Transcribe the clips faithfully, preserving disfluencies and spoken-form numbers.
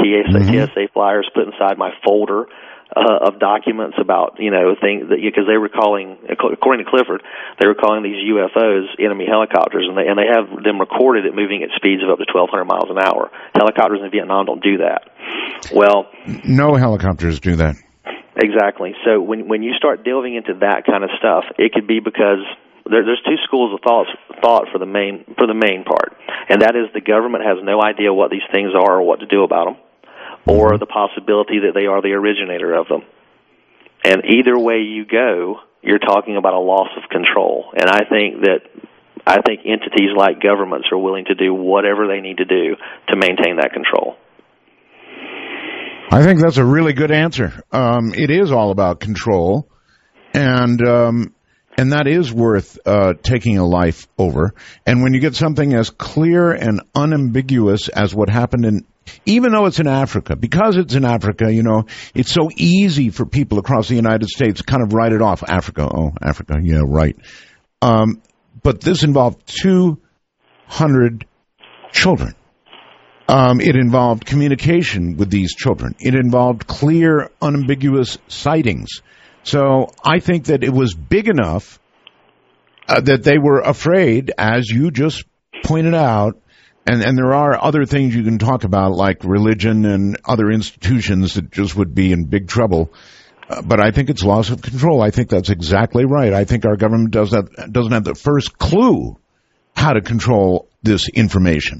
T S A, mm-hmm. T S A flyers put inside my folder uh, of documents about, you know, things that, because they were calling, according to Clifford, they were calling these U F Os enemy helicopters, and they, and they have them recorded at moving at speeds of up to twelve hundred miles an hour. Helicopters in Vietnam don't do that. Well, no helicopters do that. Exactly. So when when you start delving into that kind of stuff, it could be because there, there's two schools of thought thought for the main for the main part, and that is the government has no idea what these things are or what to do about them, or the possibility that they are the originator of them. And either way you go, you're talking about a loss of control. And I think that I think entities like governments are willing to do whatever they need to do to maintain that control. I think that's a really good answer. Um, it is all about control, and um, and that is worth uh, taking a life over. And when you get something as clear and unambiguous as what happened in, even though it's in Africa, because it's in Africa, you know, it's so easy for people across the United States to kind of write it off. Africa, oh, Africa, yeah, right. Um, but this involved two hundred children. Um, it involved communication with these children. It involved clear, unambiguous sightings. So I think that it was big enough uh, that they were afraid, as you just pointed out, and, and there are other things you can talk about, like religion and other institutions that just would be in big trouble. Uh, but I think it's loss of control. I think that's exactly right. I think our government does that, doesn't have the first clue how to control this information.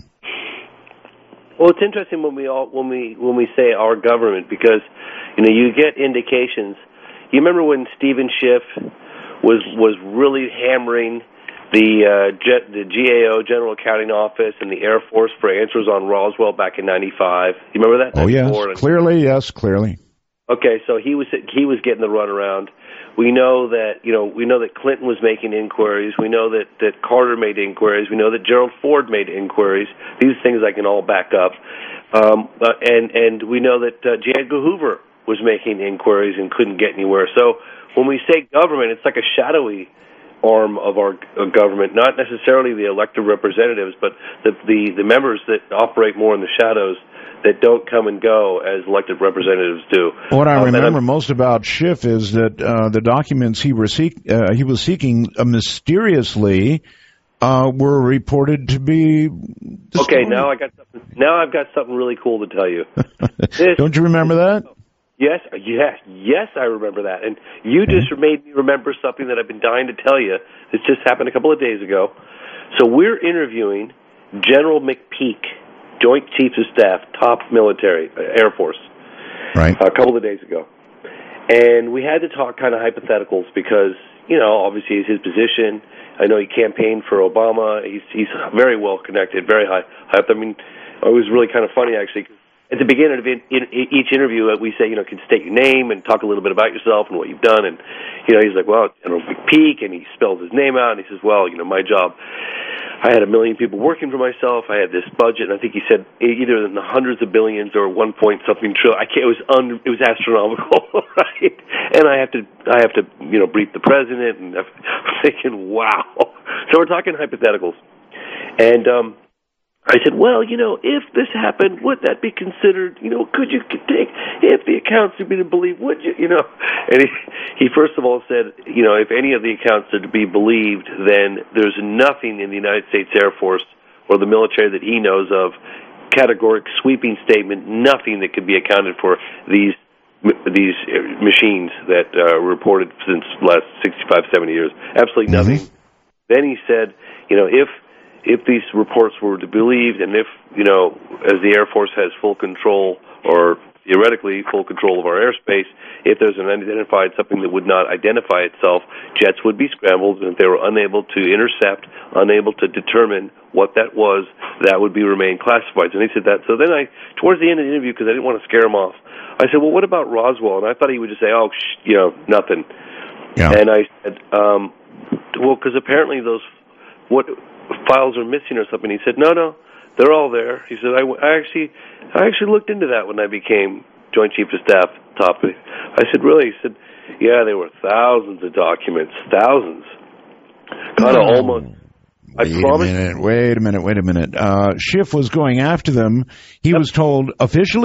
Well, it's interesting when we all when we when we say our government, because you know you get indications. You remember when Stephen Schiff was was really hammering the uh, G- the G A O, General Accounting Office, and the Air Force for answers on Roswell back in ninety-five. You remember that? Oh yes, clearly, yes, clearly. Okay, so he was he was getting the runaround. We know that you know we know that Clinton was making inquiries. We know that, that Carter made inquiries. We know that Gerald Ford made inquiries. These things I can all back up. Um, uh, and and we know that uh, J. Edgar Hoover was making inquiries and couldn't get anywhere. So when we say government, it's like a shadowy arm of our uh, government, not necessarily the elected representatives, but the, the the members that operate more in the shadows, that don't come and go as elected representatives do. What I um, remember most about Schiff is that uh, the documents he, were seek, uh, he was seeking uh, mysteriously uh, were reported to be destroyed. Okay, now I got something, now I've got something really cool to tell you. This, Don't you remember that? Yes, yes, yes, I remember that. And you just made me remember something that I've been dying to tell you. This just happened a couple of days ago. So we're interviewing General McPeak, Joint Chiefs of Staff, top military, uh, Air Force, right? A couple of days ago. And we had to talk kind of hypotheticals because, you know, obviously it's his position. I know he campaigned for Obama. He's he's very well connected, very high, high up. I mean, it was really kind of funny, actually. At the beginning of in, in, each interview, we say, you know, can state your name and talk a little bit about yourself and what you've done. And, you know, he's like, well, General McPeak, and he spells his name out, and he says, well, you know, my job, I had a million people working for myself. I had this budget, and I think he said either in the hundreds of billions or one point something trillion. I can't. It was un, it was astronomical, right? And I have to, I have to, you know, brief the president, and I'm thinking, wow. So we're talking hypotheticals, and um, I said, well, you know, if this happened, would that be considered, you know, could you take, if the accounts are being believed, would you, you know? And he, he first of all said, you know, if any of the accounts are to be believed, then there's nothing in the United States Air Force or the military that he knows of, categoric sweeping statement, nothing that could be accounted for these these machines that are uh, reported since the last sixty-five, seventy years. Absolutely nothing. Mm-hmm. Then he said, you know, if If these reports were to be believed, and if, you know, as the Air Force has full control, or theoretically full control of our airspace, if there's an unidentified, something that would not identify itself, jets would be scrambled, and if they were unable to intercept, unable to determine what that was, that would be remain classified. And he said that. So then I, towards the end of the interview, because I didn't want to scare him off, I said, well, what about Roswell? And I thought he would just say, oh, sh- you know, nothing. Yeah. And I said, um, well, because apparently those, what... files are missing or something. He said, no, no, they're all there. He said, I, I actually I actually looked into that when I became Joint Chief of Staff top. I said, really? He said, yeah, there were thousands of documents, thousands. Kind of almost. Wait I a minute, wait a minute, wait a minute. Uh, Schiff was going after them. He yep. was told officially